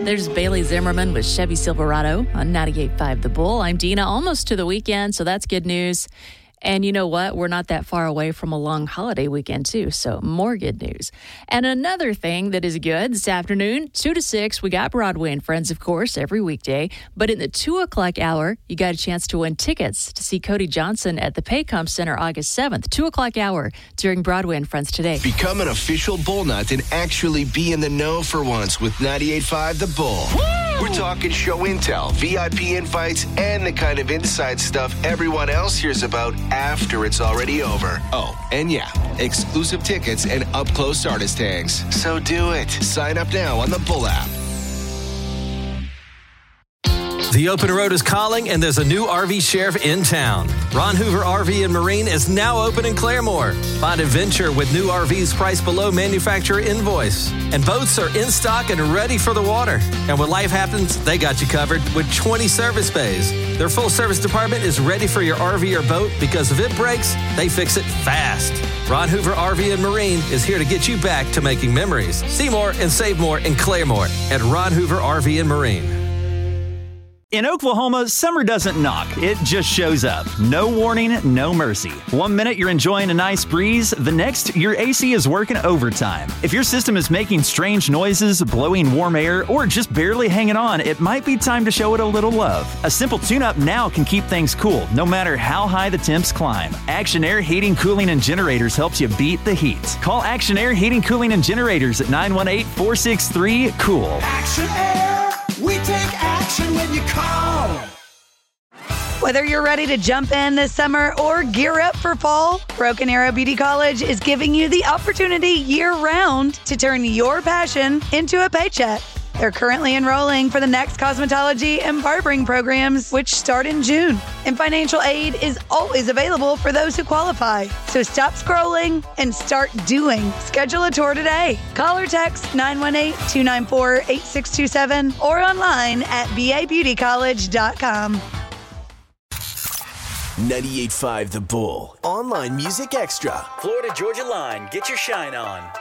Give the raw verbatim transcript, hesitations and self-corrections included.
There's Bailey Zimmerman with Chevy Silverado on ninety-eight point five The Bull. I'm Dina, almost to the weekend, so that's good news. And you know what? We're not that far away from a long holiday weekend, too, so more good news. And another thing that is good this afternoon, two to six, we got Broadway and Friends, of course, every weekday. But in the two o'clock hour, you got a chance to win tickets to see Cody Johnson at the Paycom Center August seventh, two o'clock hour during Broadway and Friends today. Become an official Bull Nut and actually be in the know for once with ninety-eight point five The Bull. Woo! We're talking show intel, V I P invites, and the kind of inside stuff everyone else hears about after it's already over. Oh, and yeah, exclusive tickets and up-close artist tags. So do it. Sign up now on the Bull app. The open road is calling, and there's a new R V sheriff in town. Ron Hoover R V and Marine is now open in Claremore. Find adventure with new R Vs priced below manufacturer invoice. And boats are in stock and ready for the water. And when life happens, they got you covered with twenty service bays. Their full service department is ready for your R V or boat because if it breaks, they fix it fast. Ron Hoover R V and Marine is here to get you back to making memories. See more and save more in Claremore at Ron Hoover R V and Marine. In Oklahoma, summer doesn't knock. It just shows up. No warning, no mercy. One minute you're enjoying a nice breeze, the next your A C is working overtime. If your system is making strange noises, blowing warm air, or just barely hanging on, it might be time to show it a little love. A simple tune-up now can keep things cool, no matter how high the temps climb. Action Air Heating, Cooling, and Generators helps you beat the heat. Call Action Air Heating, Cooling, and Generators at nine one eight, four six three, COOL. Action Air, we take action when you call. Whether you're ready to jump in this summer or gear up for fall, Broken Arrow Beauty College is giving you the opportunity year-round to turn your passion into a paycheck. They're currently enrolling for the next cosmetology and barbering programs, which start in June. And financial aid is always available for those who qualify. So stop scrolling and start doing. Schedule a tour today. Call or text nine one eight, two nine four, eight six two seven or online at b a beauty college dot com. ninety-eight point five The Bull. Online Music Extra. Florida Georgia Line. Get your shine on.